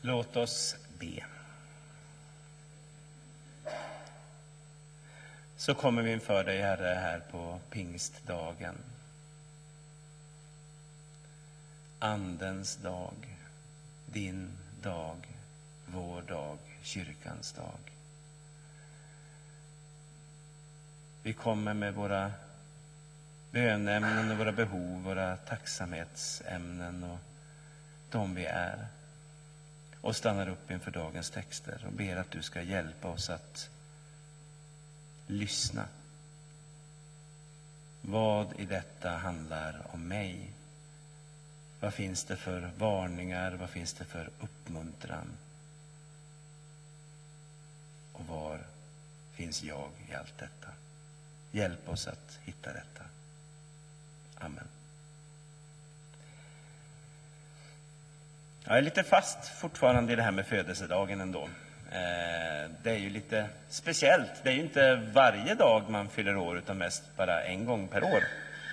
Låt oss be. Så kommer vi inför dig, Herre, här på pingstdagen. Andens dag, din dag, vår dag, kyrkans dag. Vi kommer med våra bönämnen och våra behov, våra tacksamhetsämnen och de vi är. Och stannar upp inför dagens texter och ber att du ska hjälpa oss att lyssna. Vad i detta handlar om mig? Vad finns det för varningar? Vad finns det för uppmuntran? Och var finns jag i allt detta? Hjälp oss att hitta detta. Amen. Jag är lite fast fortfarande i det här med födelsedagen ändå. Det är ju lite speciellt. Det är ju inte varje dag man fyller år utan mest bara en gång per år.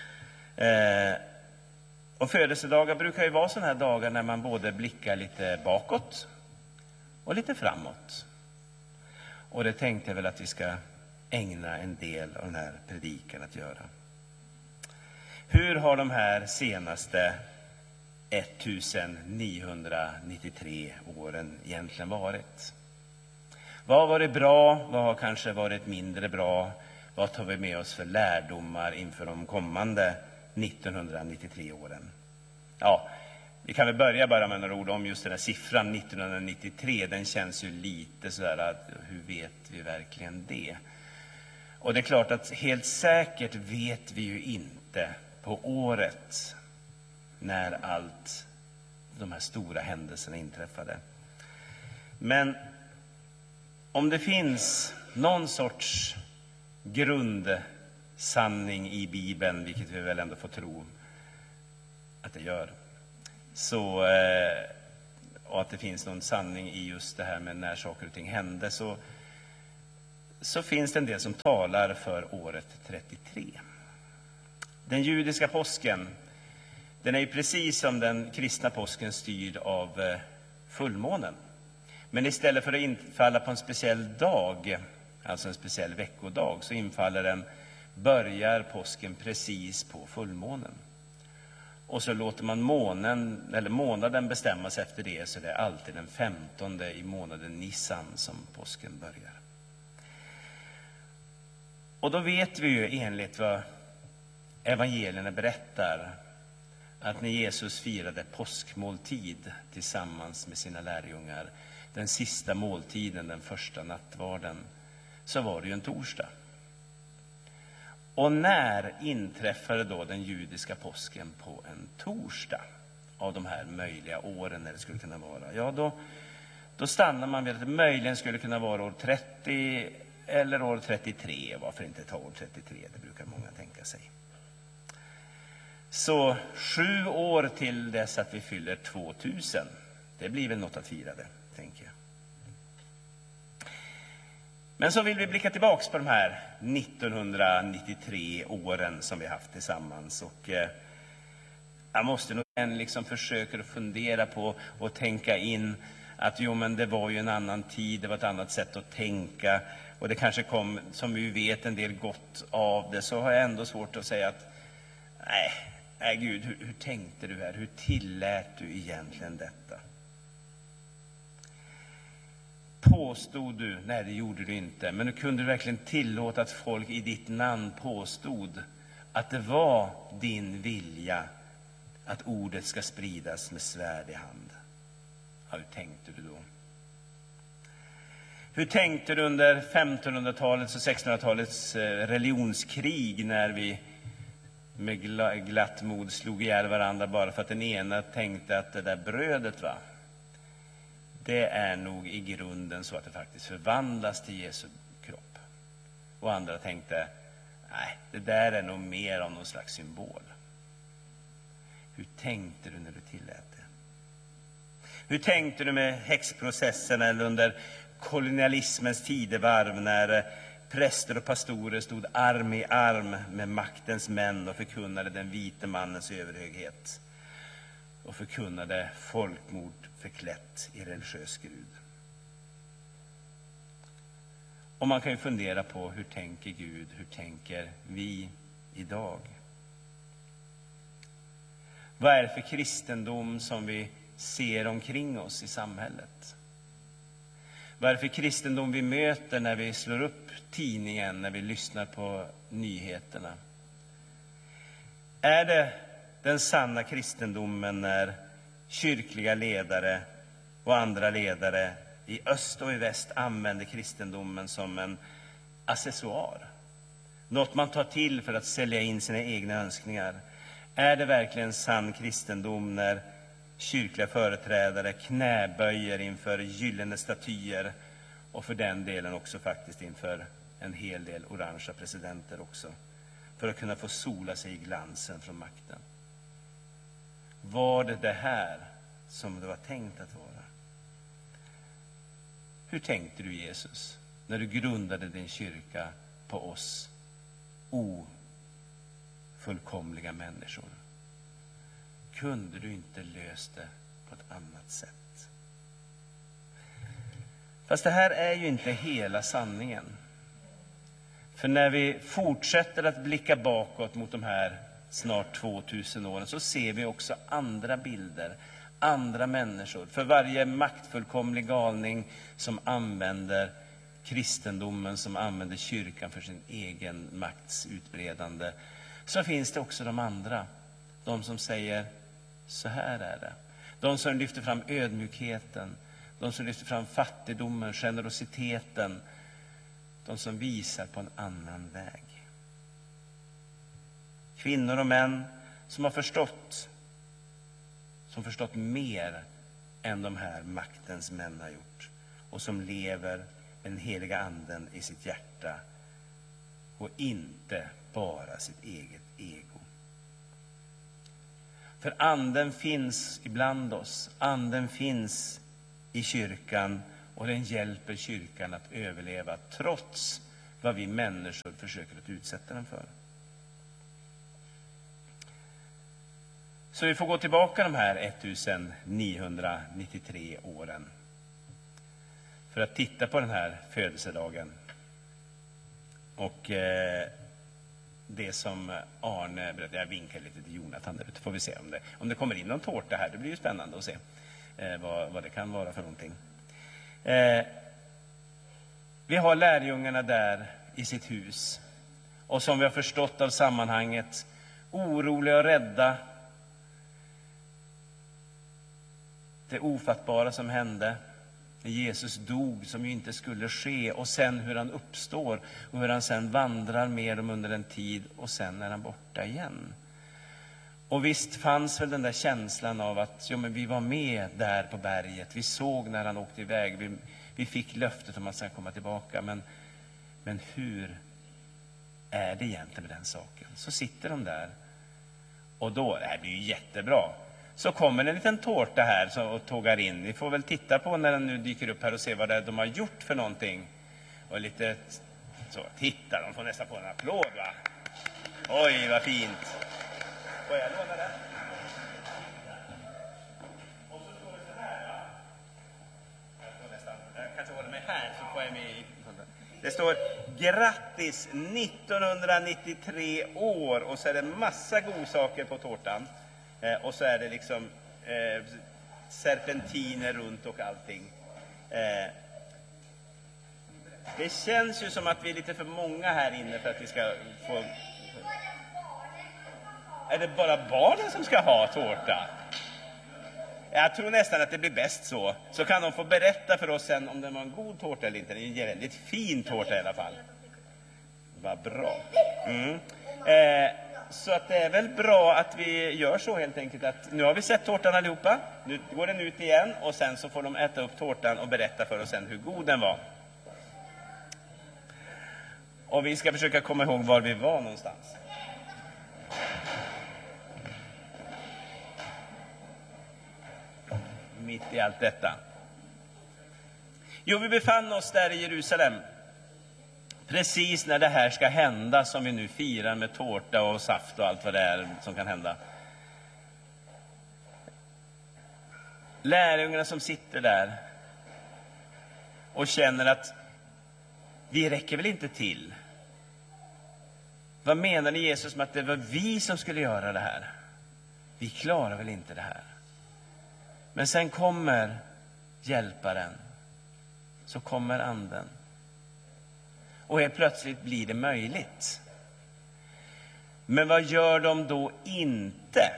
Och födelsedagar brukar ju vara sådana här dagar när man både blickar lite bakåt och lite framåt. Och det tänkte jag väl att vi ska ägna en del av den här predikan att göra. Hur har de här senaste 1993 åren egentligen varit? Vad har varit bra? Vad har kanske varit mindre bra? Vad tar vi med oss för lärdomar inför de kommande 1993 åren? Ja, vi kan väl börja bara med några ord om just den här siffran 1993. Den känns ju lite sådär att hur vet vi verkligen det? Och det är klart att helt säkert vet vi ju inte på året när allt de här stora händelserna inträffade. Men om det finns någon sorts grundsanning i Bibeln, vilket vi väl ändå får tro att det gör, så, och att det finns någon sanning i just det här med när saker och ting hände, så finns det en del som talar för året 33. Den judiska påsken, den är ju precis som den kristna påsken styrd av fullmånen. Men istället för att infalla på en speciell dag, alltså en speciell veckodag, så börjar påsken precis på fullmånen. Och så låter man månaden bestämmas efter det, så det är alltid den 15:e i månaden Nissan som påsken börjar. Och då vet vi ju enligt vad evangelierna berättar att när Jesus firade påskmåltid tillsammans med sina lärjungar, den sista måltiden, den första nattvarden, så var det ju en torsdag. Och när inträffade då den judiska påsken på en torsdag av de här möjliga åren när det skulle kunna vara? Ja, då stannar man vid att det möjligen skulle kunna vara år 30 eller år 33. Varför inte ta år 33? Det brukar många tänka sig. Så 7 år till dess att vi fyller 2000. Det blir väl något att fira det, tänker jag. Men så vill vi blicka tillbaks på de här 1993 åren som vi haft tillsammans. Och jag måste nog liksom försöka fundera på och tänka in att men det var ju en annan tid, det var ett annat sätt att tänka. Och det kanske kom, som vi vet, en del gott av det. Så har jag ändå svårt att säga att nej Gud, hur tänkte du här? Hur tillät du egentligen detta? Påstod du? Nej, det gjorde du inte. Men kunde du verkligen tillåta att folk i ditt namn påstod att det var din vilja att ordet ska spridas med svärd i hand? Ja, hur tänkte du då? Hur tänkte du under 1500-talets och 1600-talets religionskrig när vi med glatt mod slog ihjäl varandra bara för att den ena tänkte att det där brödet, det är nog i grunden så att det faktiskt förvandlas till Jesu kropp. Och andra tänkte, nej, det där är nog mer av någon slags symbol. Hur tänkte du när du tillät det? Hur tänkte du med häxprocessen eller under kolonialismens tidevarv när präster och pastorer stod arm i arm med maktens män och förkunnade den vite mannens överhöghet? och förkunnade folkmord förklätt i religiös skrud. Och man kan ju fundera på, hur tänker Gud, hur tänker vi idag? Vad är det för kristendom som vi ser omkring oss i samhället? Vad är det för kristendom vi möter när vi slår upp tidningen, när vi lyssnar på nyheterna? Är det den sanna kristendomen när kyrkliga ledare och andra ledare i öst och i väst använder kristendomen som en accessoar? Något man tar till för att sälja in sina egna önskningar. Är det verkligen sann kristendom när kyrkliga företrädare knäböjer inför gyllene statyer, och för den delen också faktiskt inför en hel del orangea presidenter också, för att kunna få sola sig i glansen från makten? Var det här som det var tänkt att vara? Hur tänkte du, Jesus, när du grundade din kyrka på oss ofullkomliga människor? Kunde du inte löst det på ett annat sätt? Fast det här är ju inte hela sanningen. För när vi fortsätter att blicka bakåt mot de här snart 2000 åren, så ser vi också andra bilder, andra människor. För varje maktfullkomlig galning som använder kristendomen, som använder kyrkan för sin egen makts utbredande, så finns det också de andra. De som säger, så här är det. De som lyfter fram ödmjukheten. De som lyfter fram fattigdomen, generositeten. De som visar på en annan väg. Kvinnor och män som har förstått. Som förstått mer än de här maktens män har gjort. Och som lever den heliga anden i sitt hjärta. Och inte bara sitt eget ego. För anden finns ibland oss. Anden finns i kyrkan, och den hjälper kyrkan att överleva trots vad vi människor försöker att utsätta den för. Så vi får gå tillbaka de här 1993 åren för att titta på den här födelsedagen. Och det som Arne berättade, jag vinkar lite till Jonathan där ute, får vi se om det kommer in någon tårta här. Det blir ju spännande att se vad det kan vara för någonting. Vi har lärjungarna där i sitt hus, och som vi har förstått av sammanhanget, oroliga och rädda. Det ofattbara som hände när Jesus dog, som ju inte skulle ske, och sen hur han uppstår och hur han sen vandrar med dem under en tid, och sen är han borta igen. Och visst fanns väl den där känslan av att men vi var med där på berget, vi såg när han åkte iväg, vi fick löftet om att han ska komma tillbaka, men hur är det egentligen med den saken? Så sitter de där, och då, det här blir ju jättebra, så kommer en liten tårta här och tågar in. Vi får väl titta på när den nu dyker upp här och se vad det är de har gjort för någonting. Och lite så, titta, de får nästan på en applåd, va? Oj, vad fint. Får jag låna den? Och så står det så här, va? Jag kanske håller mig här så får jag med i. Det står grattis 1993 år, och så är det massa godsaker på tårtan. Och så är det liksom serpentiner runt och allting. Det känns ju som att vi är lite för många här inne för att vi ska få... Är det bara barnen som ska ha tårta? Jag tror nästan att det blir bäst så. Så kan de få berätta för oss sen om det var en god tårta eller inte. Det är en väldigt fin tårta i alla fall. Vad bra. Så att det är väl bra att vi gör så helt enkelt, att nu har vi sett tårtan allihopa. Nu går den ut igen, och sen så får de äta upp tårtan och berätta för oss sen hur god den var. Och vi ska försöka komma ihåg var vi var någonstans. Mitt i allt detta. Jo, vi befann oss där i Jerusalem. Precis när det här ska hända som vi nu firar med tårta och saft och allt vad det är som kan hända. Lärjungarna som sitter där och känner att vi räcker väl inte till. Vad menar ni Jesus med att det var vi som skulle göra det här? Vi klarar väl inte det här. Men sen kommer hjälparen. Så kommer anden. Och helt plötsligt blir det möjligt. Men vad gör de då inte?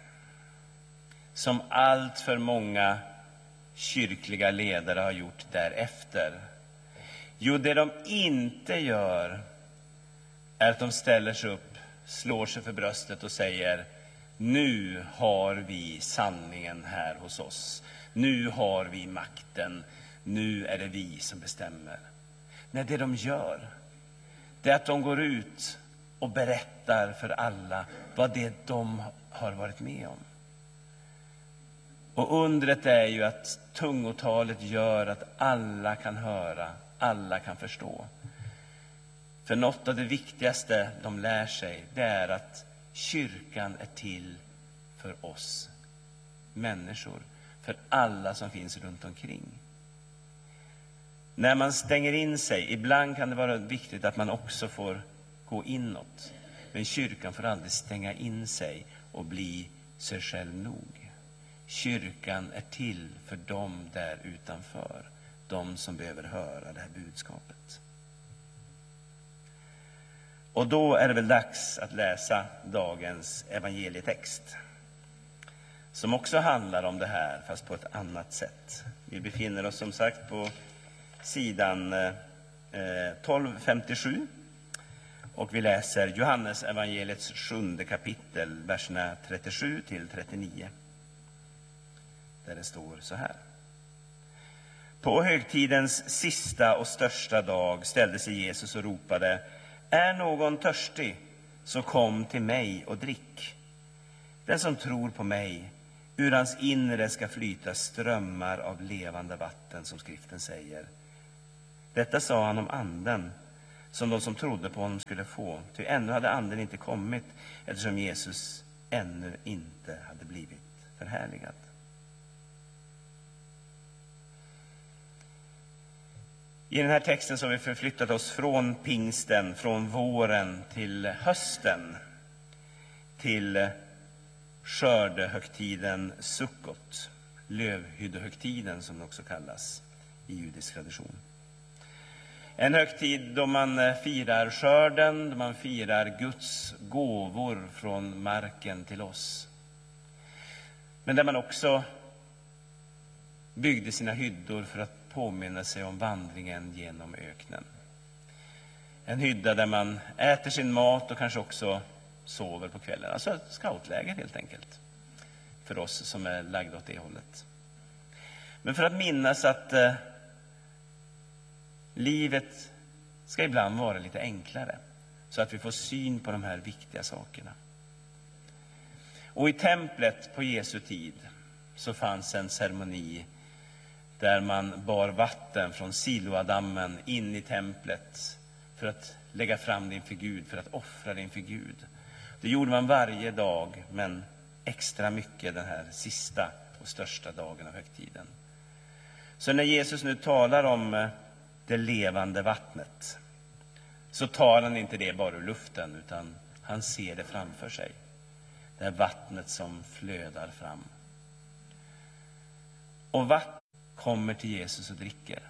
Som allt för många kyrkliga ledare har gjort därefter. Jo, det de inte gör är att de ställer sig upp, slår sig för bröstet och säger: nu har vi sanningen här hos oss. Nu har vi makten. Nu är det vi som bestämmer. Nej, det de gör, det är att de går ut och berättar för alla vad det de har varit med om. Och undret är ju att tungotalet gör att alla kan höra, alla kan förstå. För något av det viktigaste de lär sig, det är att kyrkan är till för oss människor, för alla som finns runt omkring. När man stänger in sig, ibland kan det vara viktigt att man också får gå inåt. Men kyrkan får aldrig stänga in sig och bli sig själv nog. Kyrkan är till för dem där utanför, de som behöver höra det här budskapet. Och då är det väl dags att läsa dagens evangelietext, som också handlar om det här, fast på ett annat sätt. Vi befinner oss som sagt på sidan 1257 och vi läser Johannes evangeliets 7:e kapitel, verserna 37 till 39. Där det står så här: På högtidens sista och största dag ställde sig Jesus och ropade: är någon törstig, så kom till mig och drick. Den som tror på mig, ur hans inre ska flyta strömmar av levande vatten, som skriften säger. Detta sa han om anden, som de som trodde på honom skulle få. Ty ännu hade anden inte kommit, eftersom Jesus ännu inte hade blivit förhärligad. I den här texten så har vi förflyttat oss från pingsten, från våren till hösten, till skördehögtiden Sukkot, lövhyddehögtiden som det också kallas i judisk tradition. En högtid då man firar skörden, då man firar Guds gåvor från marken till oss. Men där man också byggde sina hyddor för att påminna sig om vandringen genom öknen. En hydda där man äter sin mat och kanske också sover på kvällen. Alltså ett scoutläger helt enkelt, för oss som är lagda åt det hållet. Men för att minnas att livet ska ibland vara lite enklare, så att vi får syn på de här viktiga sakerna. Och i templet på Jesu tid så fanns en ceremoni där man bar vatten från Siloadammen in i templet för att lägga fram det inför Gud, för att offra det inför Gud. Det gjorde man varje dag, men extra mycket den här sista och största dagen av högtiden. Så när Jesus nu talar om det levande vattnet, så tar han inte det bara ur luften, utan han ser det framför sig. Det här vattnet som flödar fram. Och vattnet kommer till Jesus och dricker.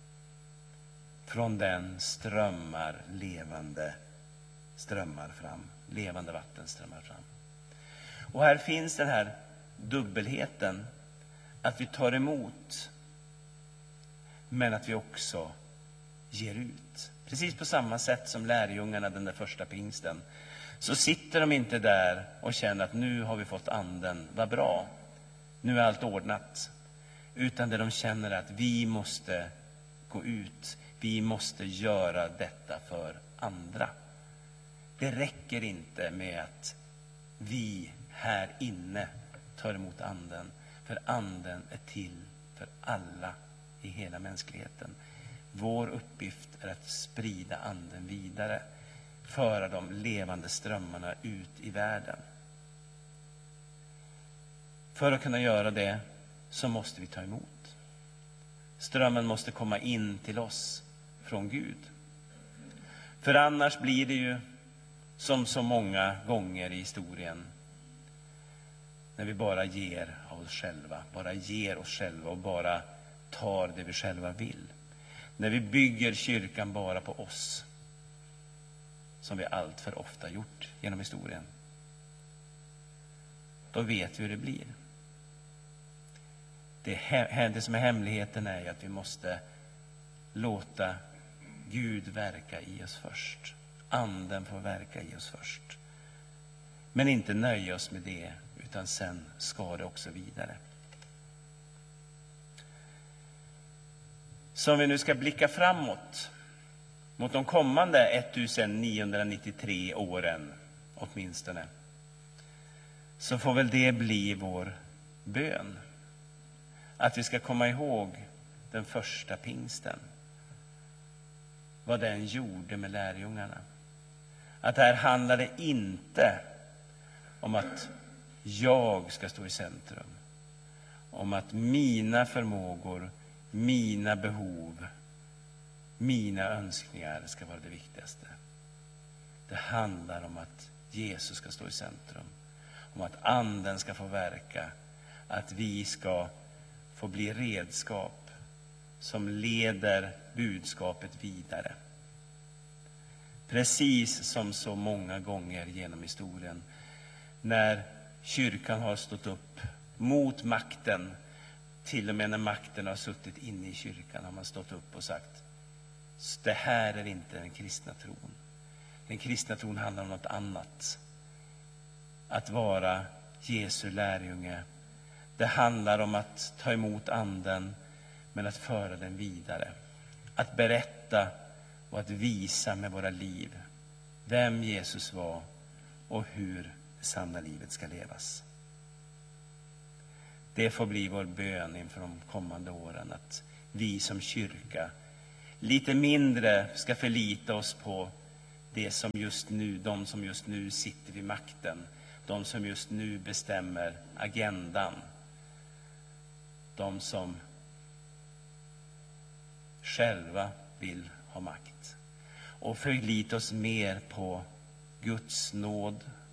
Från den strömmar levande fram. Levande vatten strömmar fram. Och här finns den här dubbelheten, att vi tar emot, men att vi också ger ut. Precis på samma sätt som lärjungarna den där första pingsten, så sitter de inte där och känner att nu har vi fått anden, vad bra, nu är allt ordnat. Utan det de känner är att vi måste gå ut, vi måste göra detta för andra. Det räcker inte med att vi här inne tar emot anden, för anden är till för alla i hela mänskligheten. Vår uppgift är att sprida anden vidare, föra de levande strömmarna ut i världen. För att kunna göra det så måste vi ta emot. Strömmen måste komma in till oss från Gud. För annars blir det ju som så många gånger i historien, när vi bara ger av oss själva, bara ger oss själva och bara tar det vi själva vill. När vi bygger kyrkan bara på oss, som vi allt för ofta gjort genom historien, då vet vi hur det blir. Det som är hemligheten är ju att vi måste låta Gud verka i oss först. Anden får verka i oss först. Men inte nöja oss med det, utan sen ska det också vidare. Så om vi nu ska blicka framåt mot de kommande 1993 åren åtminstone, så får väl det bli vår bön. Att vi ska komma ihåg den första pingsten. Vad den gjorde med lärjungarna. Att det här handlade inte om att jag ska stå i centrum. Om att mina förmågor, mina behov, mina önskningar ska vara det viktigaste. Det handlar om att Jesus ska stå i centrum. Om att anden ska få verka. Att vi ska få bli redskap som leder budskapet vidare. Precis som så många gånger genom historien. När kyrkan har stått upp mot makten, till och med när makten har suttit inne i kyrkan, har man stått upp och sagt: det här är inte den kristna tron. Den kristna tron handlar om något annat. Att vara Jesu lärjunge. Det handlar om att ta emot anden, men att föra den vidare. Att berätta och att visa med våra liv vem Jesus var och hur det sanna livet ska levas. Det får bli vår bön inför de kommande åren, att vi som kyrka lite mindre ska förlita oss på det som just nu, de som just nu sitter vid makten, de som just nu bestämmer agendan, de som själva vill ha makt, och förlita oss mer på Guds nåd,